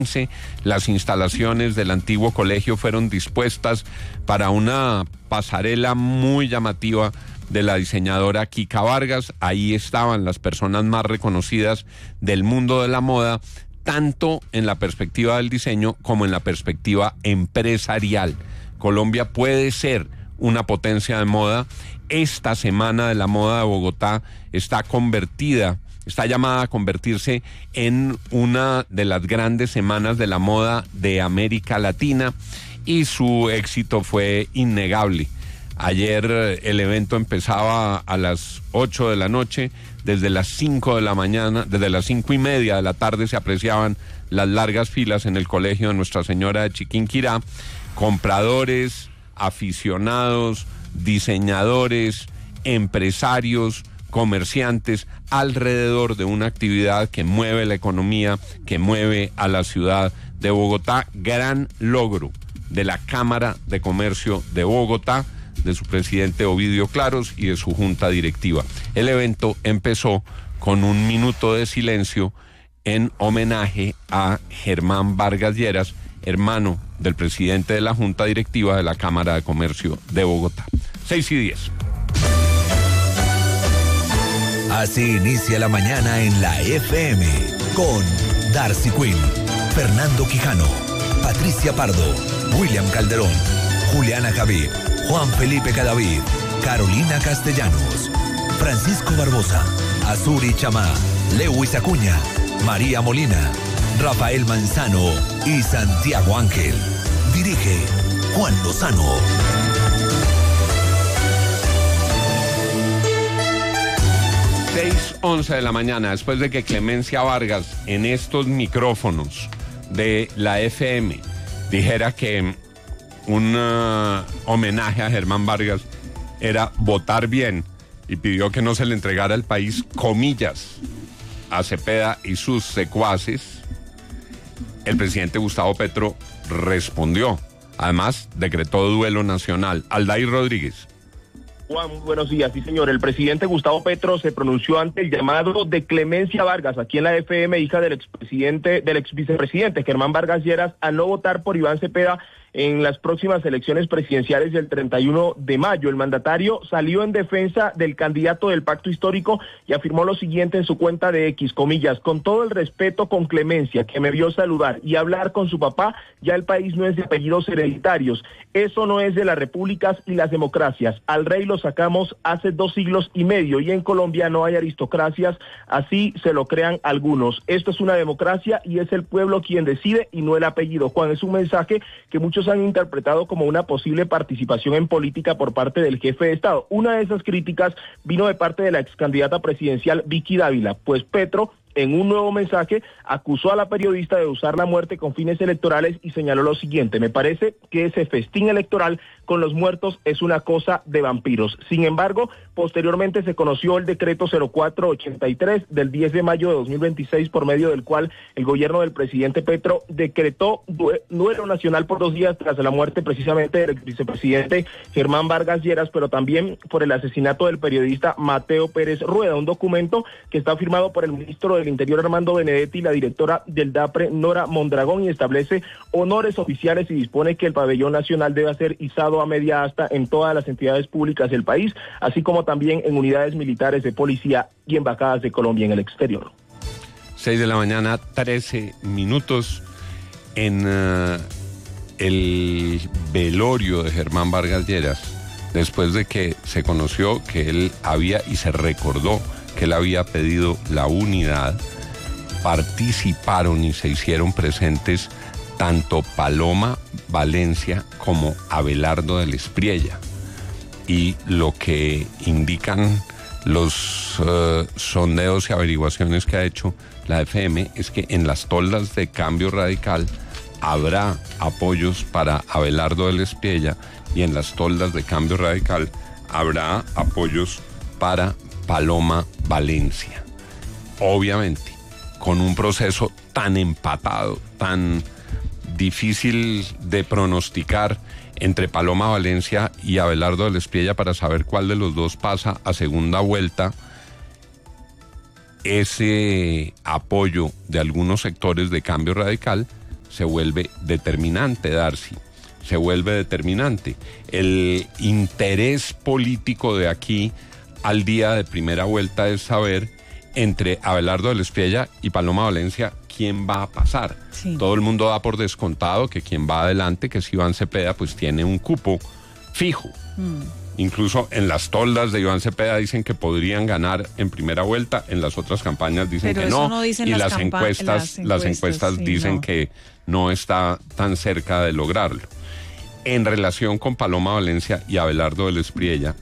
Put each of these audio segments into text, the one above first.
Las instalaciones del antiguo colegio fueron dispuestas para una pasarela muy llamativa de la diseñadora Kika Vargas. Ahí estaban las personas más reconocidas del mundo de la moda, tanto en la perspectiva del diseño como en la perspectiva empresarial. Colombia puede ser una potencia de moda. Esta Semana de la Moda de Bogotá está llamada a convertirse en una de las grandes semanas de la moda de América Latina, y su éxito fue innegable. Ayer el evento empezaba a las 8 de la noche, desde las 5 de la mañana, desde las 5:30 de la tarde se apreciaban las largas filas en el colegio de Nuestra Señora de Chiquinquirá, compradores, aficionados, diseñadores, empresarios, comerciantes, alrededor de una actividad que mueve la economía, que mueve a la ciudad de Bogotá. Gran logro de la Cámara de Comercio de Bogotá, de su presidente Ovidio Claros y de su junta directiva. El evento empezó con un minuto de silencio en homenaje a Germán Vargas Lleras, hermano del presidente de la junta directiva de la Cámara de Comercio de Bogotá. 6:10. Así inicia la mañana en la FM con Darcy Quinn, Fernando Quijano, Patricia Pardo, William Calderón, Juliana Javid, Juan Felipe Cadavid, Carolina Castellanos, Francisco Barbosa, Azuri Chamá, Lewis Acuña, María Molina, Rafael Manzano y Santiago Ángel. Dirige Juan Lozano. 6:11 de la mañana, después de que Clemencia Vargas en estos micrófonos de la FM dijera que un homenaje a Germán Vargas era votar bien, y pidió que no se le entregara al país, comillas, a Cepeda y sus secuaces, el presidente Gustavo Petro respondió. Además, decretó duelo nacional. Aldair Rodríguez. Juan, muy buenos días. Sí, señor. El presidente Gustavo Petro se pronunció ante el llamado de Clemencia Vargas, aquí en la FM, hija del ex vicepresidente Germán Vargas Lleras, a no votar por Iván Cepeda en las próximas elecciones presidenciales del 31 de mayo. El mandatario salió en defensa del candidato del pacto histórico y afirmó lo siguiente en su cuenta de X, comillas: con todo el respeto, con Clemencia, que me vio saludar y hablar con su papá, ya el país no es de apellidos hereditarios. Eso no es de las repúblicas y las democracias. Al rey lo sacamos hace 2 siglos y medio y en Colombia no hay aristocracias, así se lo crean algunos. Esto es una democracia y es el pueblo quien decide y no el apellido. Juan, es un mensaje que muchos han interpretado como una posible participación en política por parte del jefe de Estado. Una de esas críticas vino de parte de la ex candidata presidencial Vicky Dávila, pues Petro, en un nuevo mensaje, acusó a la periodista de usar la muerte con fines electorales y señaló lo siguiente: me parece que ese festín electoral con los muertos es una cosa de vampiros. Sin embargo, posteriormente se conoció el decreto 0483 del 10 de mayo de 2026, por medio del cual el gobierno del presidente Petro decretó duelo nacional por 2 días tras la muerte precisamente del vicepresidente Germán Vargas Lleras, pero también por el asesinato del periodista Mateo Pérez Rueda. Un documento que está firmado por el ministro del Interior Armando Benedetti y la directora del DAPRE Nora Mondragón, y establece honores oficiales y dispone que el pabellón nacional debe ser izado a media asta en todas las entidades públicas del país, así como también en unidades militares de policía y embajadas de Colombia en el exterior. 6 de la mañana, 13 minutos. En el velorio de Germán Vargas Lleras, después de que se conoció que él había, y se recordó que él había pedido la unidad, participaron y se hicieron presentes tanto Paloma Valencia como Abelardo del Espriella. Y lo que indican los sondeos y averiguaciones que ha hecho la FM es que en las toldas de Cambio Radical habrá apoyos para Abelardo del Espriella, y en las toldas de Cambio Radical habrá apoyos para Paloma Valencia. Obviamente, con un proceso tan empatado, tan difícil de pronosticar entre Paloma Valencia y Abelardo del Espriella para saber cuál de los dos pasa a segunda vuelta, ese apoyo de algunos sectores de Cambio Radical se vuelve determinante, Darcy. Se vuelve determinante. El interés político de aquí al día de primera vuelta es saber entre Abelardo del Espriella y Paloma Valencia quién va a pasar. Sí. Todo el mundo da por descontado que quien va adelante, que es Iván Cepeda, pues tiene un cupo fijo. Incluso en las toldas de Iván Cepeda dicen que podrían ganar en primera vuelta, en las otras campañas dicen Pero que eso no, no dicen y las las encuestas sí, dicen no. que no está tan cerca de lograrlo. En relación con Paloma Valencia y Abelardo del Espriella,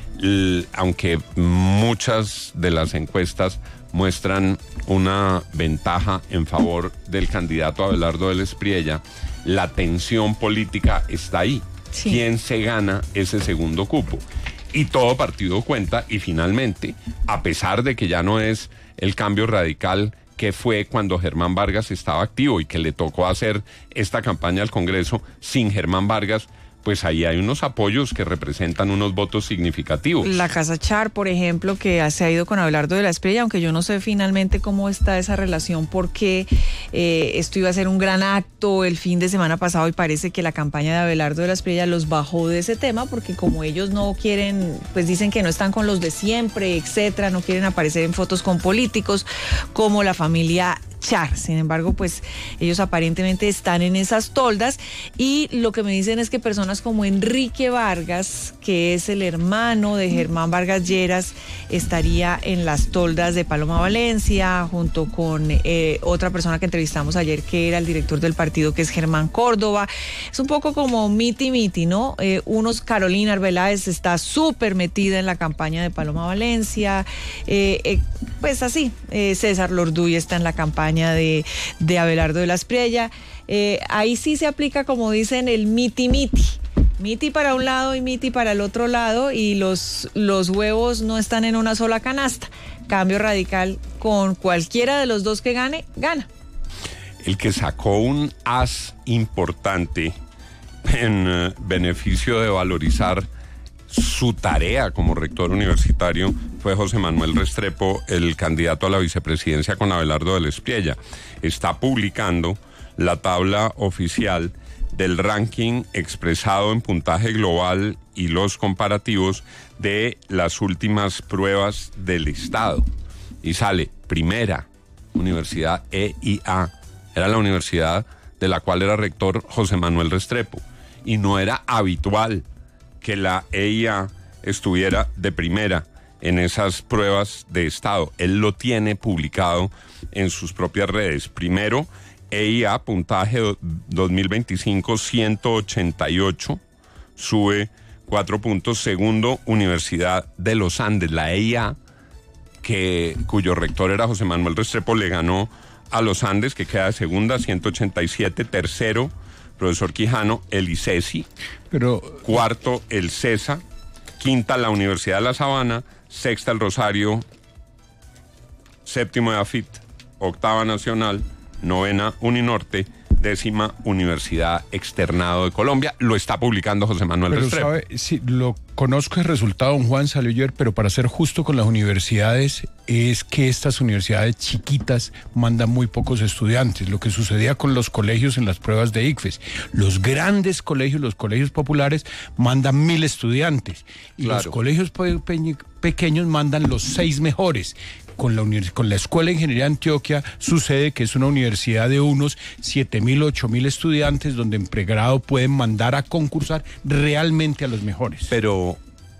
aunque muchas de las encuestas muestran una ventaja en favor del candidato Abelardo del Espriella, la tensión política está ahí. Sí. ¿Quién se gana ese segundo cupo? Y todo partido cuenta, y finalmente, a pesar de que ya no es el cambio radical que fue cuando Germán Vargas estaba activo y que le tocó hacer esta campaña al Congreso sin Germán Vargas, pues ahí hay unos apoyos que representan unos votos significativos. La Casa Char, por ejemplo, que se ha ido con Abelardo de la Espriella, aunque yo no sé finalmente cómo está esa relación, porque esto iba a ser un gran acto el fin de semana pasado y parece que la campaña de Abelardo de la Espriella los bajó de ese tema, porque como ellos no quieren, pues dicen que no están con los de siempre, etcétera, no quieren aparecer en fotos con políticos, como la familia Char. Sin embargo, pues ellos aparentemente están en esas toldas, y lo que me dicen es que personas como Enrique Vargas, que es el hermano de Germán Vargas Lleras, estaría en las toldas de Paloma Valencia, junto con otra persona que entrevistamos ayer, que era el director del partido, que es Germán Córdoba. Es un poco como miti, ¿no? Carolina Arbeláez está súper metida en la campaña de Paloma Valencia, pues así, César Lorduy está en la campaña de Abelardo de la Espriella. Ahí sí se aplica, como dicen, el miti para un lado y miti para el otro lado, y los huevos no están en una sola canasta. Cambio Radical, con cualquiera de los dos que gane, gana. El que sacó un as importante en beneficio de valorizar su tarea como rector universitario fue José Manuel Restrepo, el candidato a la vicepresidencia con Abelardo del Espriella. Está publicando la tabla oficial del ranking expresado en puntaje global y los comparativos de las últimas pruebas del Estado. Y sale primera, Universidad EIA. Era la universidad de la cual era rector José Manuel Restrepo. Y no era habitual que la EIA estuviera de primera en esas pruebas de Estado. Él lo tiene publicado en sus propias redes. Primero, EIA, puntaje 2025, 188, sube 4 puntos. Segundo, Universidad de los Andes, la EIA, cuyo rector era José Manuel Restrepo, le ganó a los Andes, que queda de segunda, 187. Tercero, profesor Quijano, el ICESI. Cuarto, el CESA. Quinta, la Universidad de La Sabana. Sexta, el Rosario. Séptimo, EAFIT. Octava, Nacional. Novena, Uninorte. Décima, Universidad Externado de Colombia. Lo está publicando José Manuel Restrepo. Sabe, sí, lo conozco el resultado, don Juan, salió ayer, pero para ser justo con las universidades, es que estas universidades chiquitas mandan muy pocos estudiantes, lo que sucedía con los colegios en las pruebas de ICFES. Los grandes colegios, los colegios populares, mandan 1,000 estudiantes, y claro, los colegios pequeños mandan los 6 mejores. Con la Escuela de Ingeniería de Antioquia sucede que es una universidad de unos 7,000, 8,000 estudiantes, donde en pregrado pueden mandar a concursar realmente a los mejores. Pero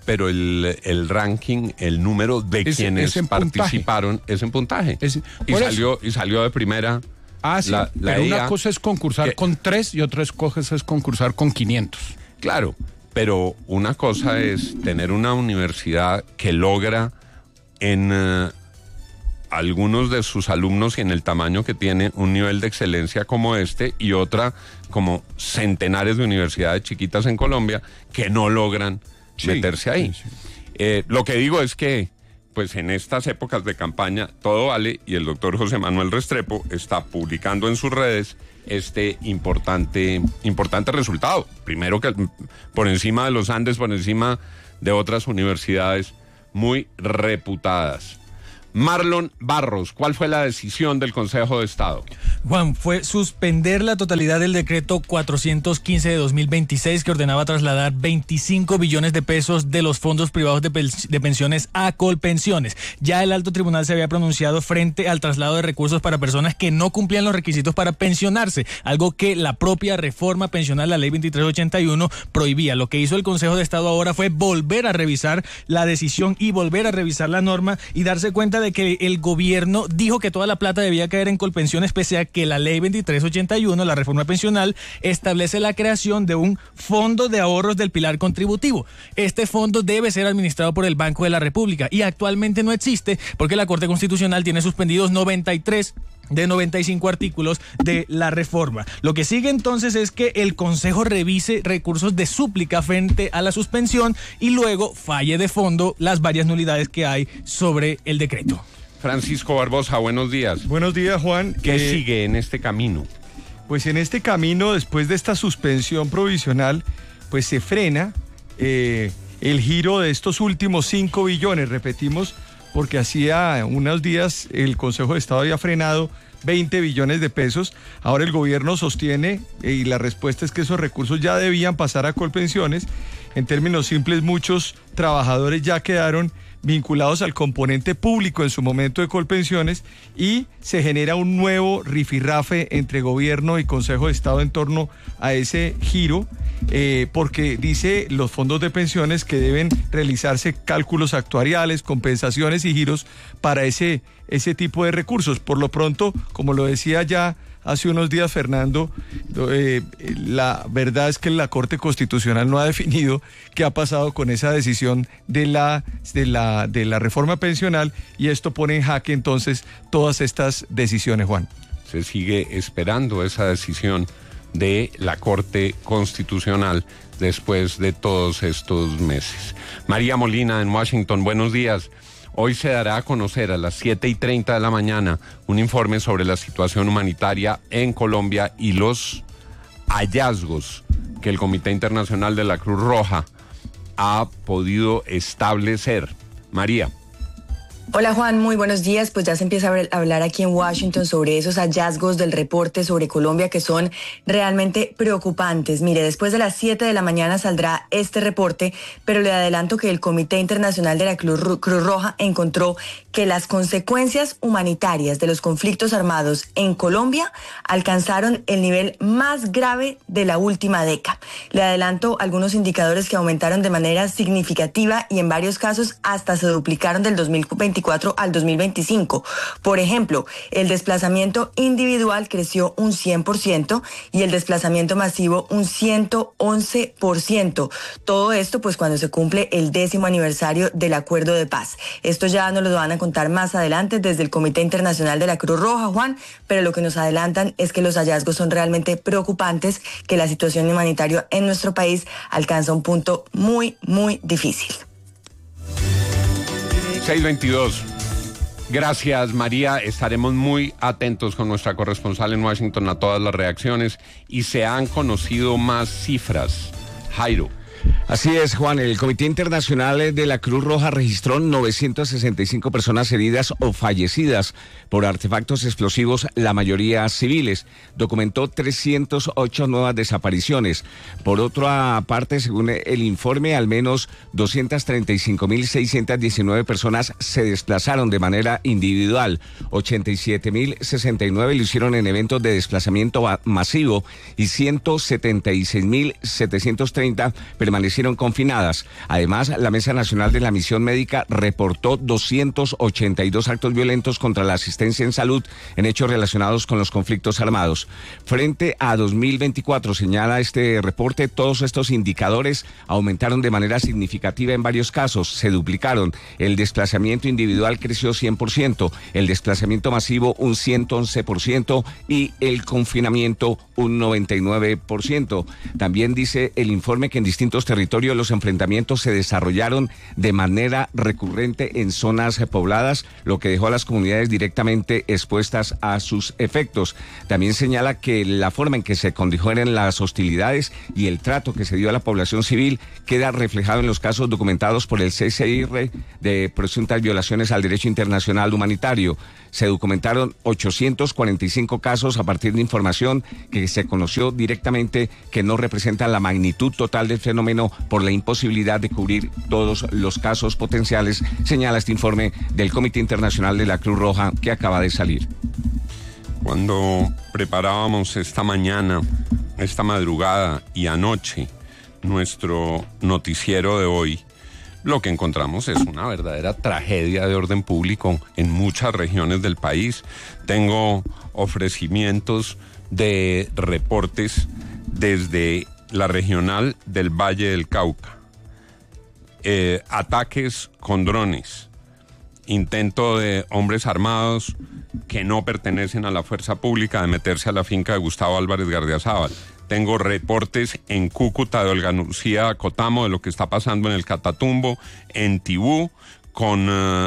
el ranking, el número de quienes participaron es en puntaje. Y salió de primera. Ah, sí, pero una cosa es concursar con 3 y otra cosa es concursar con 500. Claro, pero una cosa es tener una universidad que logra en algunos de sus alumnos y en el tamaño que tiene un nivel de excelencia como este, y otra como centenares de universidades chiquitas en Colombia que no logran meterse ahí. Sí. Lo que digo es que pues en estas épocas de campaña todo vale, y el doctor José Manuel Restrepo está publicando en sus redes este importante resultado. Primero, que por encima de los Andes, por encima de otras universidades muy reputadas. Marlon Barros, ¿cuál fue la decisión del Consejo de Estado? Juan, fue suspender la totalidad del decreto 415 de 2026 que ordenaba trasladar 25 billones de pesos de los fondos privados de pensiones a Colpensiones. Ya el Alto Tribunal se había pronunciado frente al traslado de recursos para personas que no cumplían los requisitos para pensionarse, algo que la propia reforma pensional, la ley 2381, prohibía. Lo que hizo el Consejo de Estado ahora fue volver a revisar la decisión y volver a revisar la norma y darse cuenta de que el gobierno dijo que toda la plata debía caer en Colpensiones, pese a que la ley 2381, la reforma pensional, establece la creación de un fondo de ahorros del pilar contributivo. Este fondo debe ser administrado por el Banco de la República y actualmente no existe porque la Corte Constitucional tiene suspendidos 93 de 95 artículos de la reforma. Lo que sigue entonces es que el Consejo revise recursos de súplica frente a la suspensión y luego falle de fondo las varias nulidades que hay sobre el decreto. Francisco Barbosa, buenos días. Buenos días, Juan. ¿Qué sigue en este camino? Pues en este camino, después de esta suspensión provisional, pues se frena el giro de estos últimos 5 billones, repetimos, porque hacía unos días el Consejo de Estado había frenado 20 billones de pesos. Ahora el gobierno sostiene, y la respuesta es que esos recursos ya debían pasar a Colpensiones. En términos simples, muchos trabajadores ya quedaron vinculados al componente público en su momento de Colpensiones y se genera un nuevo rifirrafe entre gobierno y Consejo de Estado en torno a ese giro, porque dice los fondos de pensiones que deben realizarse cálculos actuariales, compensaciones y giros para ese tipo de recursos. Por lo pronto, como lo decía ya hace unos días Fernando, la verdad es que la Corte Constitucional no ha definido qué ha pasado con esa decisión de la reforma pensional, y esto pone en jaque entonces todas estas decisiones, Juan. Se sigue esperando esa decisión de la Corte Constitucional después de todos estos meses. María Molina en Washington, buenos días. Hoy se dará a conocer a las 7:30 de la mañana un informe sobre la situación humanitaria en Colombia y los hallazgos que el Comité Internacional de la Cruz Roja ha podido establecer. María. Hola Juan, muy buenos días. Pues ya se empieza a hablar aquí en Washington sobre esos hallazgos del reporte sobre Colombia que son realmente preocupantes. Mire, después de las 7 de la mañana saldrá este reporte, pero le adelanto que el Comité Internacional de la Cruz Roja encontró que las consecuencias humanitarias de los conflictos armados en Colombia alcanzaron el nivel más grave de la última década. Le adelanto algunos indicadores que aumentaron de manera significativa y en varios casos hasta se duplicaron del 2024 al 2025. Por ejemplo, el desplazamiento individual creció un 100% y el desplazamiento masivo un 111%. Todo esto pues cuando se cumple el 10º aniversario del Acuerdo de Paz. Esto ya nos lo van a contar más adelante desde el Comité Internacional de la Cruz Roja, Juan, pero lo que nos adelantan es que los hallazgos son realmente preocupantes, que la situación humanitaria en nuestro país alcanza un punto muy, muy difícil. 6:22. Gracias, María. Estaremos muy atentos con nuestra corresponsal en Washington a todas las reacciones y se han conocido más cifras. Jairo. Así es, Juan. El Comité Internacional de la Cruz Roja registró 965 personas heridas o fallecidas por artefactos explosivos, la mayoría civiles. Documentó 308 nuevas desapariciones. Por otra parte, según el informe, al menos 235.619 personas se desplazaron de manera individual. 87.069 lo hicieron en eventos de desplazamiento masivo y 176.730 permanecieron confinadas. Además, la Mesa Nacional de la Misión Médica reportó 282 actos violentos contra la asistencia en salud en hechos relacionados con los conflictos armados. Frente a 2024, señala este reporte, todos estos indicadores aumentaron de manera significativa en varios casos, se duplicaron. El desplazamiento individual creció 100%, el desplazamiento masivo un 111% y el confinamiento un 99%. También dice el informe que en distintos distintos territorios, los enfrentamientos se desarrollaron de manera recurrente en zonas pobladas, lo que dejó a las comunidades directamente expuestas a sus efectos. También señala que la forma en que se condujeron las hostilidades y el trato que se dio a la población civil queda reflejado en los casos documentados por el CCIR de presuntas violaciones al derecho internacional humanitario. Se documentaron 845 casos a partir de información que se conoció directamente, que no representan la magnitud total del fenómeno por la imposibilidad de cubrir todos los casos potenciales, señala este informe del Comité Internacional de la Cruz Roja que acaba de salir. Cuando preparábamos esta mañana, esta madrugada y anoche nuestro noticiero de hoy, lo que encontramos es una verdadera tragedia de orden público en muchas regiones del país. Tengo ofrecimientos de reportes desde la regional del Valle del Cauca. Ataques con drones, intento de hombres armados que no pertenecen a la fuerza pública de meterse a la finca de Gustavo Álvarez Gardiazabal. Tengo reportes en Cúcuta de Olga Lucía Cotamo de lo que está pasando en el Catatumbo, en Tibú, con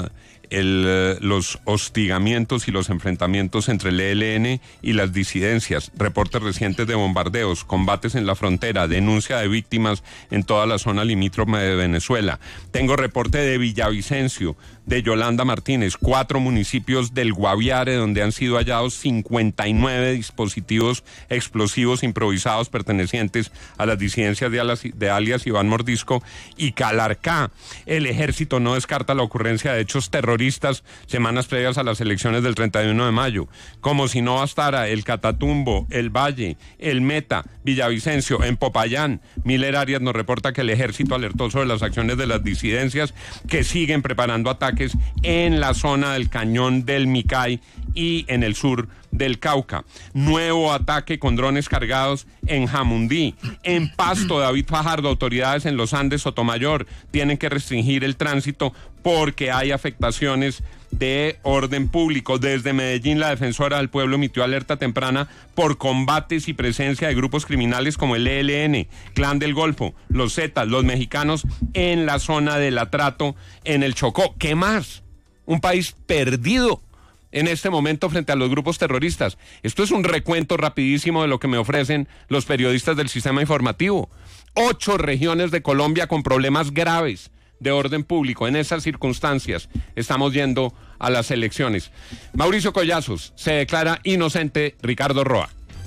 los hostigamientos y los enfrentamientos entre el ELN y las disidencias, reportes recientes de bombardeos, combates en la frontera, denuncia de víctimas en toda la zona limítrofe de Venezuela. Tengo reporte de Villavicencio, de Yolanda Martínez, 4 municipios del Guaviare donde han sido hallados 59 dispositivos explosivos improvisados pertenecientes a las disidencias de alias Iván Mordisco, y Calarcá. El ejército no descarta la ocurrencia de hechos terroristas semanas previas a las elecciones del 31 de mayo. Como si no bastara, el Catatumbo, el Valle, el Meta, Villavicencio, en Popayán, Miller Arias nos reporta que el ejército alertó sobre las acciones de las disidencias que siguen preparando ataques en la zona del Cañón del Micay y en el sur del Cauca. Nuevo ataque con drones cargados en Jamundí. En Pasto, David Fajardo, autoridades en los Andes, Sotomayor, tienen que restringir el tránsito porque hay afectaciones de orden público. Desde Medellín, la Defensora del Pueblo emitió alerta temprana por combates y presencia de grupos criminales como el ELN, Clan del Golfo, los Zetas, los mexicanos en la zona del Atrato, en el Chocó. ¿Qué más? Un país perdido en este momento frente a los grupos terroristas. Esto es un recuento rapidísimo de lo que me ofrecen los periodistas del sistema informativo. 8 regiones de Colombia con problemas graves de orden público. En esas circunstancias estamos yendo a las elecciones. Mauricio Collazos, se declara inocente Ricardo Roa.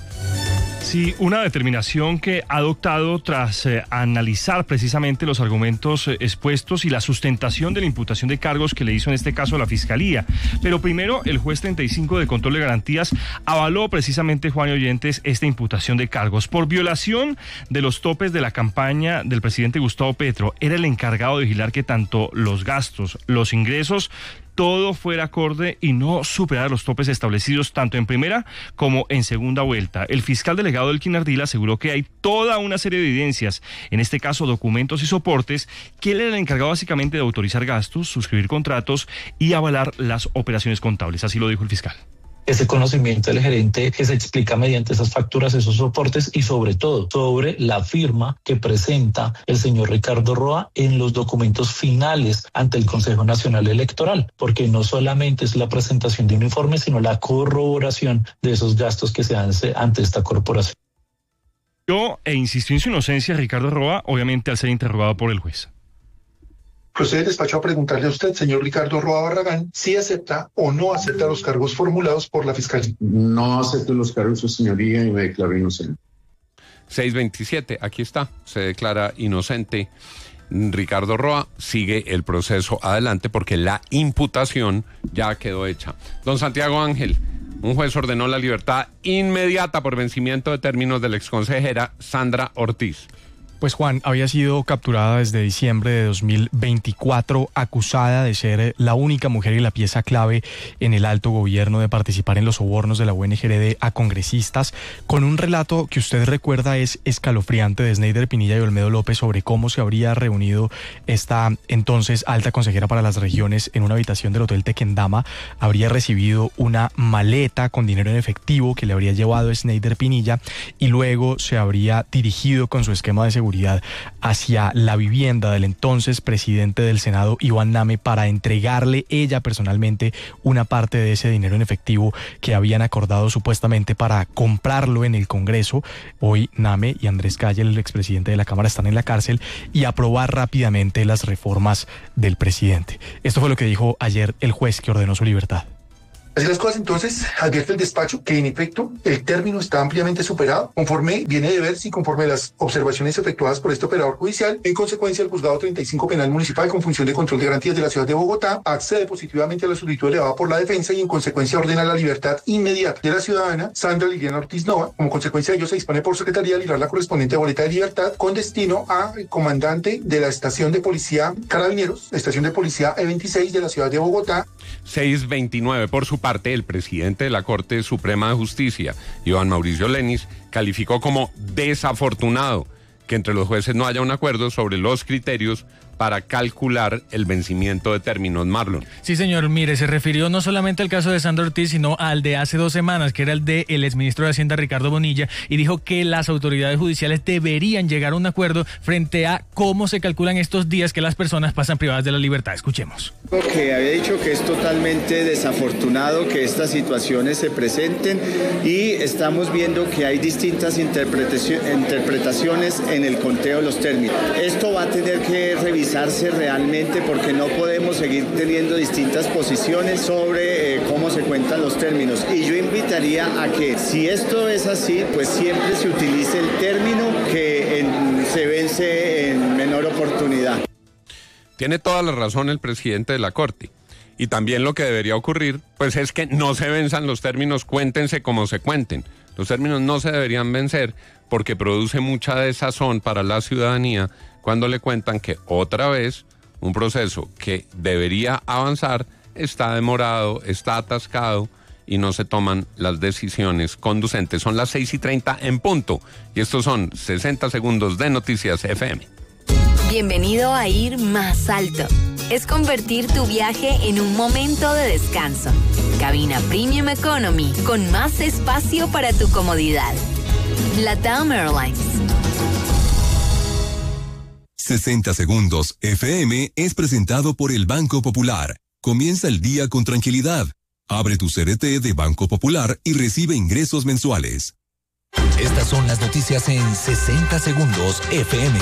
Sí, una determinación que ha adoptado tras analizar precisamente los argumentos expuestos y la sustentación de la imputación de cargos que le hizo en este caso la Fiscalía. Pero primero, el juez 35 de Control de Garantías avaló precisamente, Juan y oyentes, esta imputación de cargos por violación de los topes de la campaña del presidente Gustavo Petro. Era el encargado de vigilar que tanto los gastos, los ingresos, todo fuera acorde y no superar los topes establecidos tanto en primera como en segunda vuelta. El fiscal delegado Elkin Ardila aseguró que hay toda una serie de evidencias, en este caso documentos y soportes, que él era el encargado básicamente de autorizar gastos, suscribir contratos y avalar las operaciones contables. Así lo dijo el fiscal. Ese conocimiento del gerente que se explica mediante esas facturas, esos soportes y sobre todo sobre la firma que presenta el señor Ricardo Roa en los documentos finales ante el Consejo Nacional Electoral, porque no solamente es la presentación de un informe, sino la corroboración de esos gastos que se hace ante esta corporación. Insistió en su inocencia Ricardo Roa, obviamente al ser interrogado por el juez. Procede el despacho a preguntarle a usted, señor Ricardo Roa Barragán, si acepta o no acepta los cargos formulados por la Fiscalía. No acepto los cargos, su señoría, y me declaro inocente. 627, aquí está, se declara inocente Ricardo Roa, sigue el proceso adelante porque la imputación ya quedó hecha. Don Santiago Ángel, un juez ordenó la libertad inmediata por vencimiento de términos de la exconsejera Sandra Ortiz. Pues Juan, había sido capturada desde diciembre de 2024, acusada de ser la única mujer y la pieza clave en el alto gobierno de participar en los sobornos de la UNGRD a congresistas, con un relato que usted recuerda es escalofriante de Sneider Pinilla y Olmedo López sobre cómo se habría reunido esta entonces alta consejera para las regiones en una habitación del Hotel Tequendama, habría recibido una maleta con dinero en efectivo que le habría llevado Sneider Pinilla y luego se habría dirigido con su esquema de seguridad seguridad hacia la vivienda del entonces presidente del Senado, Iván Name, para entregarle ella personalmente una parte de ese dinero en efectivo que habían acordado supuestamente para comprarlo en el Congreso. Hoy Name y Andrés Calle, el expresidente de la Cámara, están en la cárcel, y aprobar rápidamente las reformas del presidente. Esto fue lo que dijo ayer el juez que ordenó su libertad. Así las cosas, entonces, advierte el despacho que en efecto el término está ampliamente superado, conforme viene de verse y conforme las observaciones efectuadas por este operador judicial. En consecuencia, el Juzgado 35 Penal Municipal con función de control de garantías de la ciudad de Bogotá accede positivamente a la solicitud elevada por la defensa y en consecuencia ordena la libertad inmediata de la ciudadana Sandra Liliana Ortiz Nova. Como consecuencia de ello, se dispone por secretaría a librar la correspondiente boleta de libertad con destino al comandante de la estación de policía Carabineros, estación de policía E26 de la ciudad de Bogotá. 629. Por su parte, el presidente de la Corte Suprema de Justicia, Iván Mauricio Lenis, calificó como desafortunado que entre los jueces no haya un acuerdo sobre los criterios para calcular el vencimiento de términos. Marlon. Sí, señor, mire, se refirió no solamente al caso de Sandra Ortiz, sino al de hace 2 semanas, que era el de el exministro de Hacienda, Ricardo Bonilla, y dijo que las autoridades judiciales deberían llegar a un acuerdo frente a cómo se calculan estos días que las personas pasan privadas de la libertad. Escuchemos. Que había dicho que es totalmente desafortunado que estas situaciones se presenten y estamos viendo que hay distintas interpretaciones en el conteo de los términos. Esto va a tener que revisarse realmente porque no podemos seguir teniendo distintas posiciones sobre cómo se cuentan los términos. Y yo invitaría a que si esto es así, pues siempre se utilice el término que se vence en menor oportunidad. Tiene toda la razón el presidente de la Corte. Y también lo que debería ocurrir, pues es que no se venzan los términos, cuéntense como se cuenten. Los términos no se deberían vencer porque produce mucha desazón para la ciudadanía cuando le cuentan que otra vez un proceso que debería avanzar está demorado, está atascado y no se toman las decisiones conducentes. Son las 6:30 en punto y estos son 60 segundos de Noticias FM. Bienvenido a Ir Más Alto. Es convertir tu viaje en un momento de descanso. Cabina Premium Economy con más espacio para tu comodidad. LATAM Airlines. 60 segundos FM es presentado por el Banco Popular. Comienza el día con tranquilidad. Abre tu CDT de Banco Popular y recibe ingresos mensuales. Estas son las noticias en 60 segundos FM.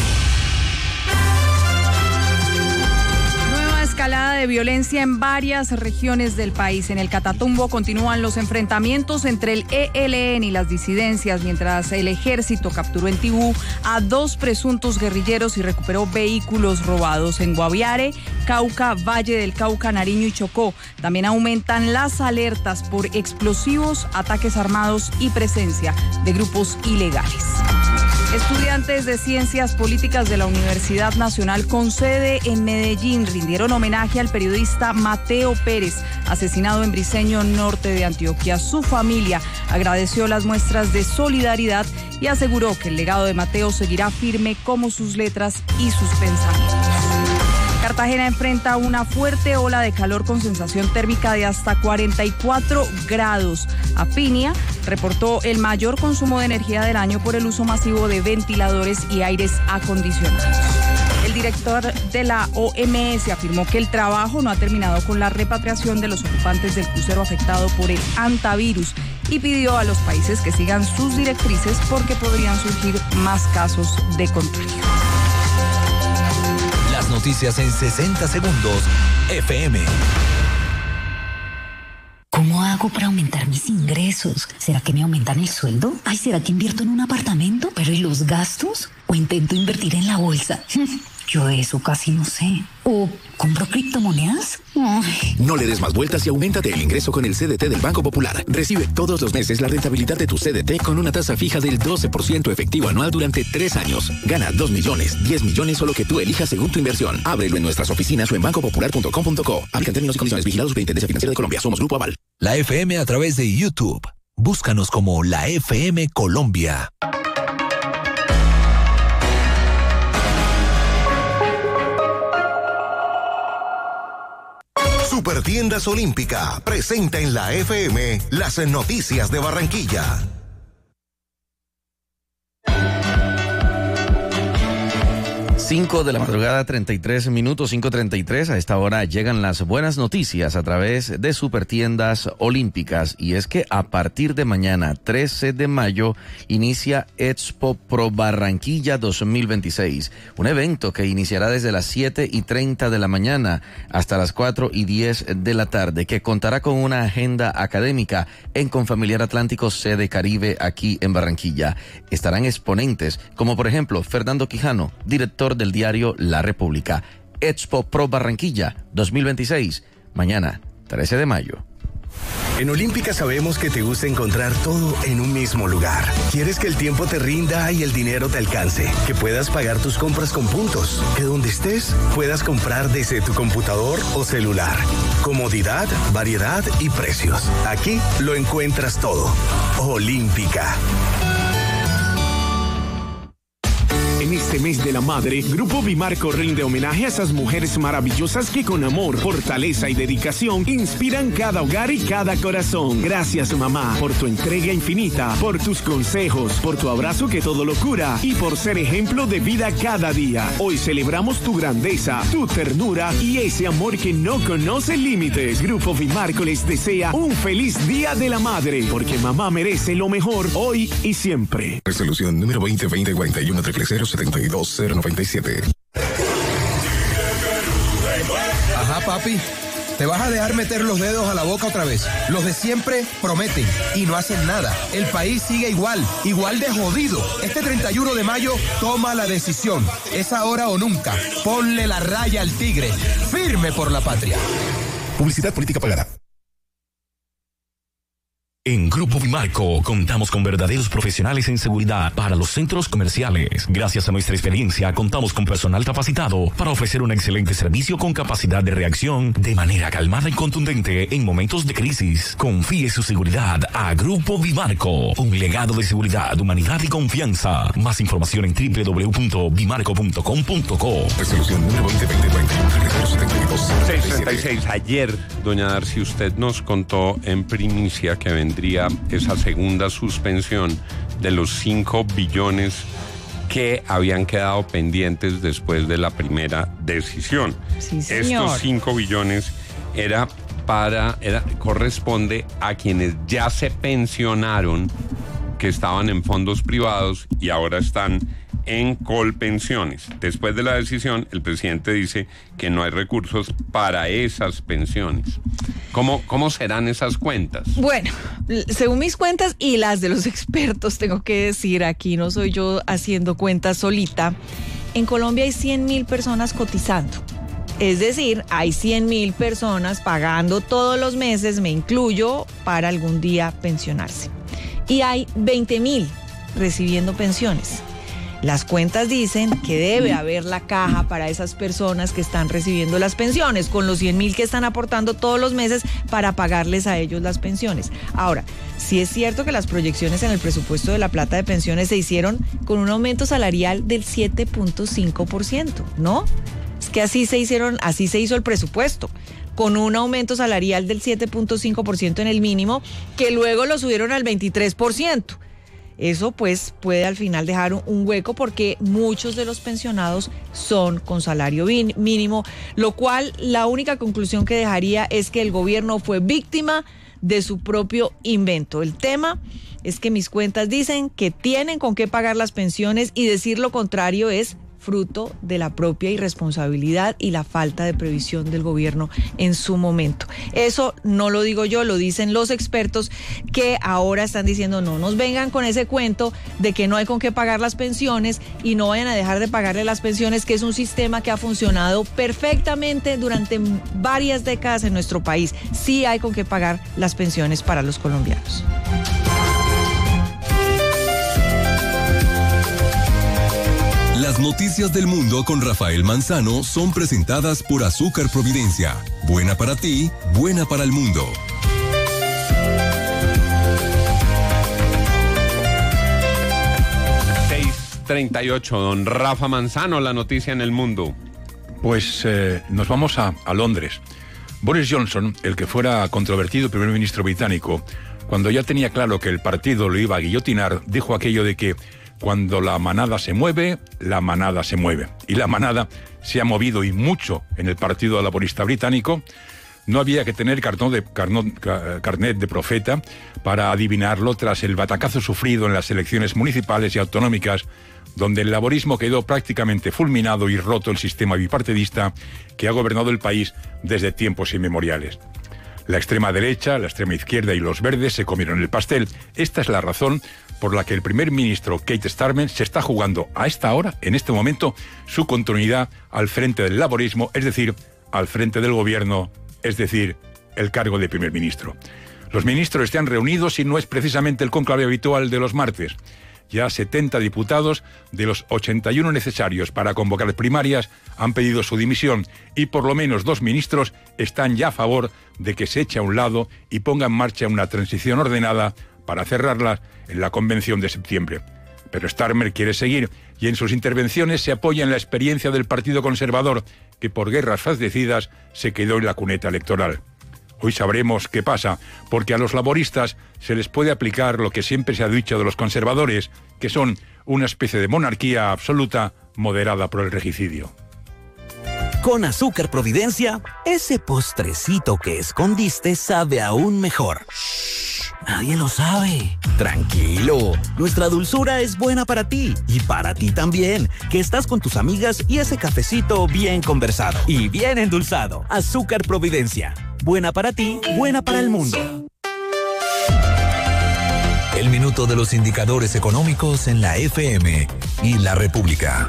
Escalada de violencia en varias regiones del país. En el Catatumbo continúan los enfrentamientos entre el ELN y las disidencias, mientras el ejército capturó en Tibú a 2 presuntos guerrilleros y recuperó vehículos robados. En Guaviare, Cauca, Valle del Cauca, Nariño y Chocó también aumentan las alertas por explosivos, ataques armados y presencia de grupos ilegales. Estudiantes de Ciencias Políticas de la Universidad Nacional con sede en Medellín rindieron homenaje al periodista Mateo Pérez, asesinado en Briceño, norte de Antioquia. Su familia agradeció las muestras de solidaridad y aseguró que el legado de Mateo seguirá firme como sus letras y sus pensamientos. Cartagena enfrenta una fuerte ola de calor con sensación térmica de hasta 44 grados. Afinia reportó el mayor consumo de energía del año por el uso masivo de ventiladores y aires acondicionados. El director de la OMS afirmó que el trabajo no ha terminado con la repatriación de los ocupantes del crucero afectado por el hantavirus y pidió a los países que sigan sus directrices porque podrían surgir más casos de contagio. Las noticias en 60 segundos FM. ¿Cómo hago para aumentar mis ingresos? ¿Será que me aumentan el sueldo? Ay, ¿será que invierto en un apartamento? ¿Pero y los gastos? ¿O intento invertir en la bolsa? Yo de eso casi no sé. ¿O compro criptomonedas? Ay. No le des más vueltas y auméntate el ingreso con el CDT del Banco Popular. Recibe todos los meses la rentabilidad de tu CDT con una tasa fija del 12% efectivo anual durante 3 años. Gana 2 millones, 10 millones o lo que tú elijas según tu inversión. Ábrelo en nuestras oficinas o en bancopopular.com.co. Aplican términos y condiciones. Vigilados Superintendencia Financiera de Colombia. Somos Grupo Aval. La FM a través de YouTube. Búscanos como La FM Colombia. Supertiendas Olímpica presenta en la FM las noticias de Barranquilla. 5 de la madrugada, 33 minutos, 5:33. A esta hora llegan las buenas noticias a través de Supertiendas Olímpicas. Y es que a partir de mañana, 13 de mayo, inicia Expo Pro Barranquilla 2026. Un evento que iniciará desde las 7:30 de la mañana hasta las 4:10 de la tarde, que contará con una agenda académica en Confamiliar Atlántico, sede Caribe, aquí en Barranquilla. Estarán exponentes como, por ejemplo, Fernando Quijano, director del diario La República. Expo Pro Barranquilla 2026, mañana 13 de mayo. En Olímpica sabemos que te gusta encontrar todo en un mismo lugar. Quieres que el tiempo te rinda y el dinero te alcance, que puedas pagar tus compras con puntos, que donde estés puedas comprar desde tu computador o celular. Comodidad, variedad y precios. Aquí lo encuentras todo. Olímpica. En este mes de la madre, Grupo Bimarco rinde homenaje a esas mujeres maravillosas que con amor, fortaleza y dedicación inspiran cada hogar y cada corazón. Gracias, mamá, por tu entrega infinita, por tus consejos, por tu abrazo que todo lo cura y por ser ejemplo de vida cada día. Hoy celebramos tu grandeza, tu ternura y ese amor que no conoce límites. Grupo Bimarco les desea un feliz Día de la Madre, porque mamá merece lo mejor hoy y siempre. Resolución número 2020-41-072-097. Ajá, papi. ¿Te vas a dejar meter los dedos a la boca otra vez? Los de siempre prometen y no hacen nada. El país sigue igual de jodido. Este 31 de mayo toma la decisión. Es ahora o nunca. Ponle la raya al tigre. Firme por la patria. Publicidad política pagada. En Grupo Bimarco contamos con verdaderos profesionales en seguridad para los centros comerciales. Gracias a nuestra experiencia, contamos con personal capacitado para ofrecer un excelente servicio con capacidad de reacción de manera calmada y contundente en momentos de crisis. Confíe su seguridad a Grupo Bimarco, un legado de seguridad, humanidad y confianza. Más información en www.bimarco.com.co. Resolución número 636. Ayer, doña Darcy, usted nos contó en primicia que vendría esa segunda suspensión de los 5 billones que habían quedado pendientes después de la primera decisión. Sí, señor. Estos 5 billones corresponde a quienes ya se pensionaron, que estaban en fondos privados y ahora están en Colpensiones. Después de la decisión, el presidente dice que no hay recursos para esas pensiones. ¿Cómo serán esas cuentas? Bueno, según mis cuentas y las de los expertos, tengo que decir, aquí no soy yo haciendo cuentas solita, en Colombia hay 100.000 personas cotizando. Es decir, hay 100.000 personas pagando todos los meses, me incluyo, para algún día pensionarse. Y hay 20.000 recibiendo pensiones. Las cuentas dicen que debe haber la caja para esas personas que están recibiendo las pensiones, con los 100.000 que están aportando todos los meses para pagarles a ellos las pensiones. Ahora, sí es cierto que las proyecciones en el presupuesto de la plata de pensiones se hicieron con un aumento salarial del 7.5%, ¿no? Es que así se hizo el presupuesto, con un aumento salarial del 7.5% en el mínimo, que luego lo subieron al 23%. Eso pues puede al final dejar un hueco, porque muchos de los pensionados son con salario mínimo, lo cual la única conclusión que dejaría es que el gobierno fue víctima de su propio invento. El tema es que mis cuentas dicen que tienen con qué pagar las pensiones, y decir lo contrario es fruto de la propia irresponsabilidad y la falta de previsión del gobierno en su momento. Eso no lo digo yo, lo dicen los expertos, que ahora están diciendo no nos vengan con ese cuento de que no hay con qué pagar las pensiones, y no vayan a dejar de pagarle las pensiones, que es un sistema que ha funcionado perfectamente durante varias décadas en nuestro país. Sí hay con qué pagar las pensiones para los colombianos. Las noticias del mundo con Rafael Manzano son presentadas por Azúcar Providencia. Buena para ti, buena para el mundo. 6:38, don Rafa Manzano, la noticia en el mundo. Pues nos vamos a Londres. Boris Johnson, el que fuera controvertido primer ministro británico, cuando ya tenía claro que el partido lo iba a guillotinar, dijo aquello de que Cuando la manada se mueve, la manada se mueve. Y la manada se ha movido y mucho en el Partido Laborista británico. No había que tener carnet de profeta para adivinarlo tras el batacazo sufrido en las elecciones municipales y autonómicas, donde el laborismo quedó prácticamente fulminado y roto el sistema bipartidista que ha gobernado el país desde tiempos inmemoriales. La extrema derecha, la extrema izquierda y los verdes se comieron el pastel. Esta es la razón por la que el primer ministro Keir Starmer se está jugando a esta hora, en este momento, su continuidad al frente del laborismo, es decir, al frente del gobierno, es decir, el cargo de primer ministro. Los ministros están reunidos y no es precisamente el cónclave habitual de los martes. Ya 70 diputados de los 81 necesarios para convocar primarias han pedido su dimisión y por lo menos 2 ministros están ya a favor de que se eche a un lado y ponga en marcha una transición ordenada para cerrarla en la convención de septiembre. Pero Starmer quiere seguir y en sus intervenciones se apoya en la experiencia del Partido Conservador, que por guerras fratricidas se quedó en la cuneta electoral. Hoy sabremos qué pasa, porque a los laboristas se les puede aplicar lo que siempre se ha dicho de los conservadores, que son una especie de monarquía absoluta moderada por el regicidio. Con Azúcar Providencia, ese postrecito que escondiste sabe aún mejor. Nadie lo sabe. Tranquilo, nuestra dulzura es buena para ti y para ti también, que estás con tus amigas y ese cafecito bien conversado y bien endulzado. Azúcar Providencia, buena para ti, buena para el mundo. El minuto de los indicadores económicos en la FM y la República.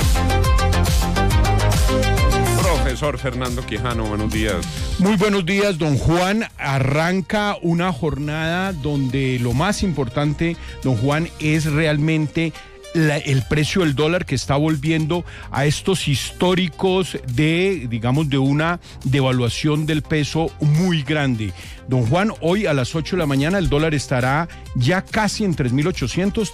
Profesor Fernando Quijano, buenos días. Muy buenos días, don Juan. Arranca una jornada donde lo más importante, don Juan, es realmente el precio del dólar, que está volviendo a estos históricos de una devaluación del peso muy grande. Don Juan, hoy a las 8 de la mañana el dólar estará ya casi en 3.800,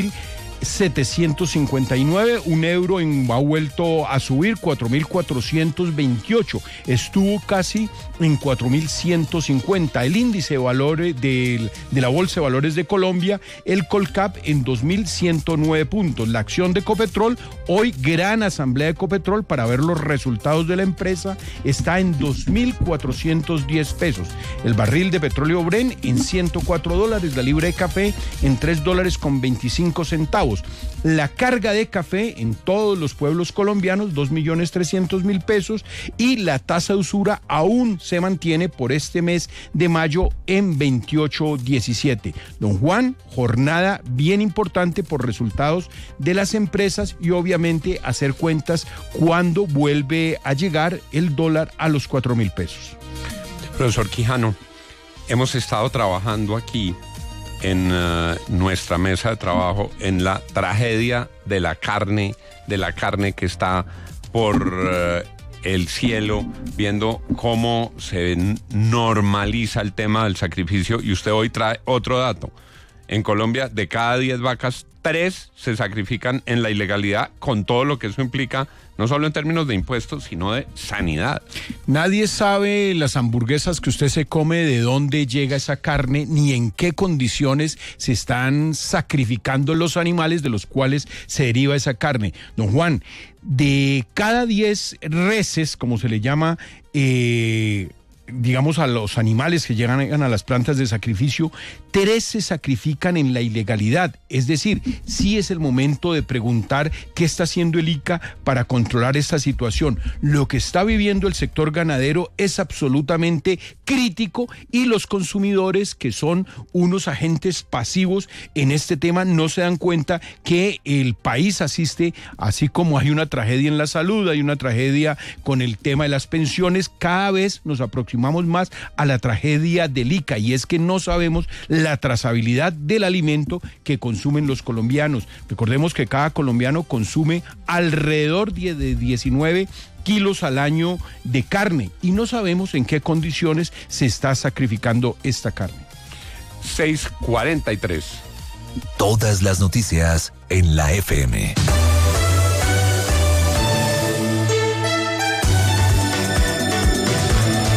3.759, un euro ha vuelto a subir, 4.428, estuvo casi en 4.150. El índice de valores de la Bolsa de Valores de Colombia, el Colcap, en 2.109 puntos. La acción de Ecopetrol, hoy gran asamblea de Ecopetrol para ver los resultados de la empresa, está en 2.410 pesos. El barril de petróleo Brent en $104, la libra de café en $3.25. La carga de café en todos los pueblos colombianos, 2.300.000 pesos, y la tasa de usura aún se mantiene por este mes de mayo en 28.17. Don Juan, jornada bien importante por resultados de las empresas y obviamente hacer cuentas cuando vuelve a llegar el dólar a los 4.000 pesos. Profesor Quijano, hemos estado trabajando aquí en nuestra mesa de trabajo en la tragedia de la carne que está por el cielo, viendo cómo se normaliza el tema del sacrificio, y usted hoy trae otro dato. En Colombia, de cada 10 vacas, 3 se sacrifican en la ilegalidad, con todo lo que eso implica, no solo en términos de impuestos, sino de sanidad. Nadie sabe las hamburguesas que usted se come, de dónde llega esa carne, ni en qué condiciones se están sacrificando los animales de los cuales se deriva esa carne. Don Juan, de cada 10 reses, como se le llama, a los animales que llegan a las plantas de sacrificio, 3 se sacrifican en la ilegalidad. Es decir, sí es el momento de preguntar qué está haciendo el ICA para controlar esta situación. Lo que está viviendo el sector ganadero es absolutamente crítico y los consumidores, que son unos agentes pasivos en este tema, no se dan cuenta que el país asiste, así como hay una tragedia en la salud, hay una tragedia con el tema de las pensiones, cada vez nos aproximamos más a la tragedia del ICA, y es que no sabemos la trazabilidad del alimento que consumen los colombianos. Recordemos que cada colombiano consume alrededor de 19 kilos al año de carne y no sabemos en qué condiciones se está sacrificando esta carne. 6:43. Todas las noticias en la FM.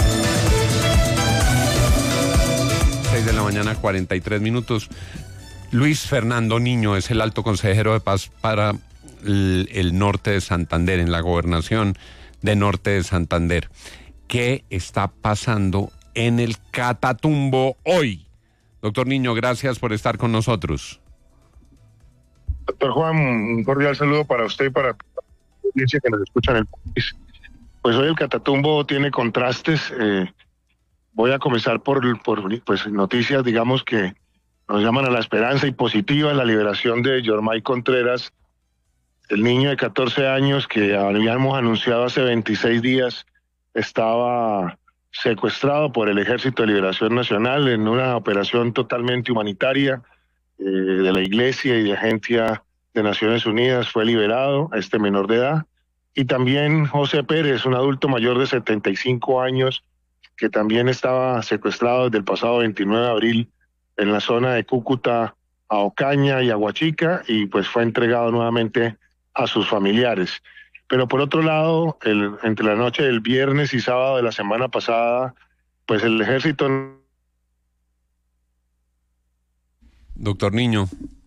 De la mañana, 43 minutos. Luis Fernando Niño es el alto consejero de paz para el norte de Santander, en la gobernación de norte de Santander. ¿Qué está pasando en el Catatumbo hoy? Doctor Niño, gracias por estar con nosotros. Doctor Juan, un cordial saludo para usted y para la audiencia que nos escucha en el país. Pues hoy el Catatumbo tiene contrastes. Voy a comenzar por pues, noticias, digamos, que nos llaman a la esperanza y positiva, la liberación de Yormay Contreras, el niño de 14 años que habíamos anunciado hace 26 días estaba secuestrado por el Ejército de Liberación Nacional en una operación totalmente humanitaria de la Iglesia y de Agencia de Naciones Unidas. Fue liberado este menor de edad. Y también José Pérez, un adulto mayor de 75 años, que también estaba secuestrado desde el pasado 29 de abril en la zona de Cúcuta, a Ocaña y Aguachica, y pues fue entregado nuevamente a sus familiares. Pero por otro lado, entre la noche del viernes y sábado de la semana pasada, pues el ejército... Doctor Niño,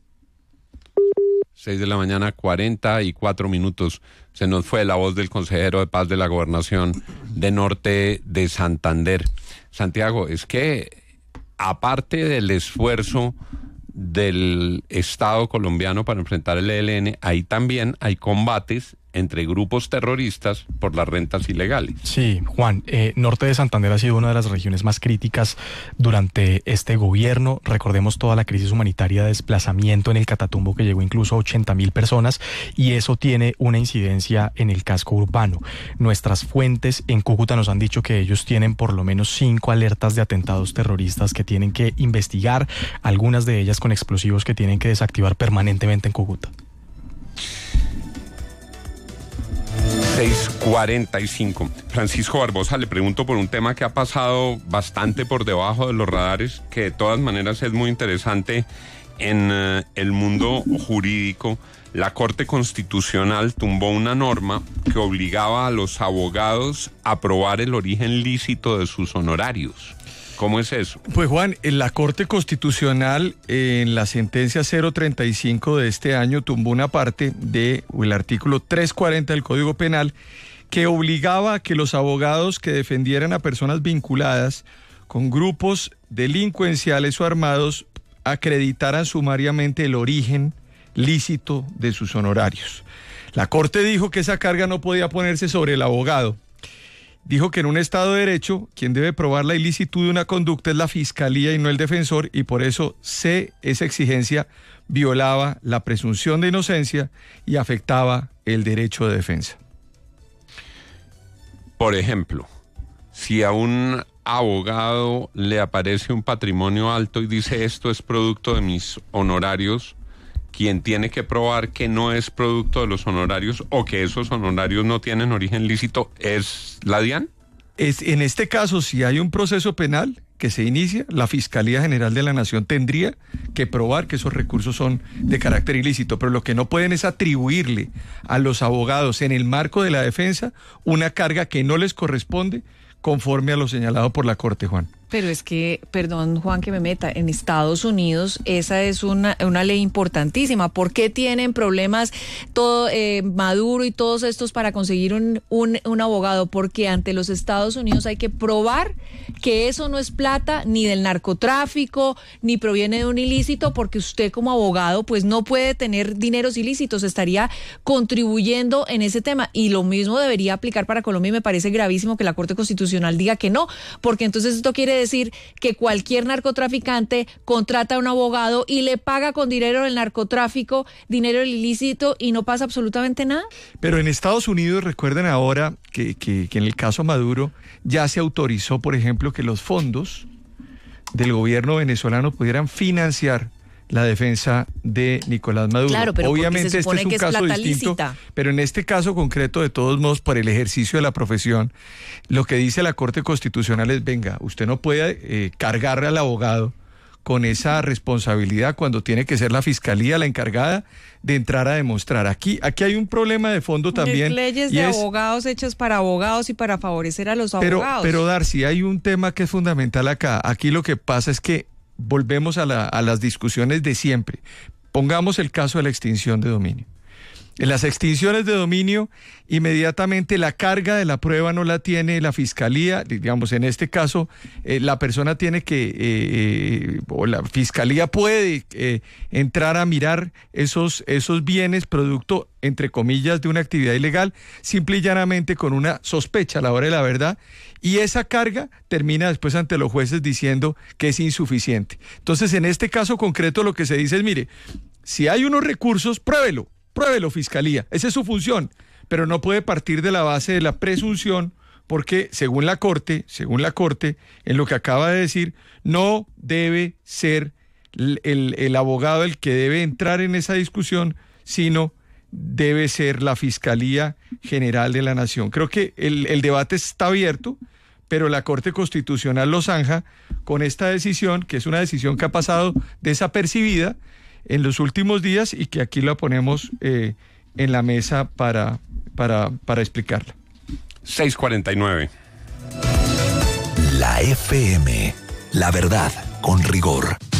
6 de la mañana, 44 minutos. Se nos fue la voz del consejero de paz de la gobernación de norte de Santander. Santiago, es que aparte del esfuerzo del Estado colombiano para enfrentar el ELN, ahí también hay combates entre grupos terroristas por las rentas ilegales. Sí, Juan, norte de Santander ha sido una de las regiones más críticas durante este gobierno. Recordemos toda la crisis humanitaria de desplazamiento en el Catatumbo, que llegó incluso a 80.000 personas, y eso tiene una incidencia en el casco urbano. Nuestras fuentes en Cúcuta nos han dicho que ellos tienen por lo menos 5 alertas de atentados terroristas que tienen que investigar, algunas de ellas con explosivos que tienen que desactivar permanentemente en Cúcuta. 6:45. Francisco Barbosa, le pregunto por un tema que ha pasado bastante por debajo de los radares, que de todas maneras es muy interesante en el mundo jurídico. La Corte Constitucional tumbó una norma que obligaba a los abogados a probar el origen lícito de sus honorarios. ¿Cómo es eso? Pues Juan, en la Corte Constitucional, en la sentencia 035 de este año, tumbó una parte del artículo 340 del Código Penal que obligaba a que los abogados que defendieran a personas vinculadas con grupos delincuenciales o armados acreditaran sumariamente el origen lícito de sus honorarios. La Corte dijo que esa carga no podía ponerse sobre el abogado. Dijo que en un Estado de Derecho, quien debe probar la ilicitud de una conducta es la Fiscalía y no el defensor, y por eso esa exigencia violaba la presunción de inocencia y afectaba el derecho de defensa. Por ejemplo, si a un abogado le aparece un patrimonio alto y dice esto es producto de mis honorarios, quien tiene que probar que no es producto de los honorarios o que esos honorarios no tienen origen lícito es la DIAN. En este caso, si hay un proceso penal que se inicia, la Fiscalía General de la Nación tendría que probar que esos recursos son de carácter ilícito, pero lo que no pueden es atribuirle a los abogados en el marco de la defensa una carga que no les corresponde conforme a lo señalado por la Corte, Juan. Pero es que, perdón Juan que me meta, en Estados Unidos esa es una ley importantísima. ¿Por qué tienen problemas todo Maduro y todos estos para conseguir un abogado? Porque ante los Estados Unidos hay que probar que eso no es plata ni del narcotráfico, ni proviene de un ilícito, porque usted como abogado pues no puede tener dineros ilícitos, estaría contribuyendo en ese tema. Y lo mismo debería aplicar para Colombia, y me parece gravísimo que la Corte Constitucional diga que no, porque entonces esto quiere decir que cualquier narcotraficante contrata a un abogado y le paga con dinero del narcotráfico, dinero ilícito, y no pasa absolutamente nada. Pero en Estados Unidos, recuerden ahora que en el caso Maduro ya se autorizó, por ejemplo, que los fondos del gobierno venezolano pudieran financiar la defensa de Nicolás Maduro. Claro, pero obviamente se supone este es un que es caso plata distinto, lícita. pero en este caso concreto, de todos modos, por el ejercicio de la profesión, lo que dice la Corte Constitucional es, venga, usted no puede cargarle al abogado con esa responsabilidad cuando tiene que ser la Fiscalía la encargada de entrar a demostrar. Aquí hay un problema de fondo también. Es leyes de abogados hechas para abogados y para favorecer a los abogados. Pero Darcy, hay un tema que es fundamental acá. Aquí lo que pasa es que volvemos a las discusiones de siempre. Pongamos el caso de la extinción de dominio. En las extinciones de dominio, inmediatamente la carga de la prueba no la tiene la fiscalía, digamos, en este caso, la persona tiene que, o la fiscalía puede entrar a mirar esos bienes producto, entre comillas, de una actividad ilegal, simple y llanamente con una sospecha a la hora de la verdad, y esa carga termina después ante los jueces diciendo que es insuficiente. Entonces, en este caso concreto, lo que se dice es, mire, si hay unos recursos, pruébelo, fiscalía, esa es su función, pero no puede partir de la base de la presunción, porque según la Corte, en lo que acaba de decir, no debe ser el abogado el que debe entrar en esa discusión, sino debe ser la Fiscalía General de la Nación. Creo que el debate está abierto, pero la Corte Constitucional lo zanja con esta decisión, que es una decisión que ha pasado desapercibida en los últimos días y que aquí la ponemos en la mesa para explicarla. 6:49. La FM, la verdad con rigor.